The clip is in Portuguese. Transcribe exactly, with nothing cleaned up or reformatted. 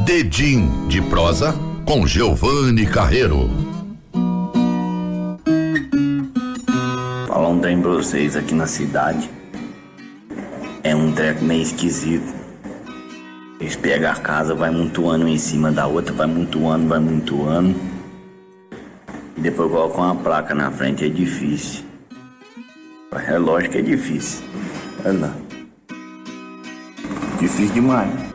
Dedim de prosa com Giovanni Carreiro. Falar um trem pra vocês aqui na cidade. É um treco meio esquisito. Eles pegam a casa, vai montuando em cima da outra, vai montuando, vai montuando. E depois colocam uma placa na frente, é difícil. É lógico que é difícil. Olha lá. Difícil demais.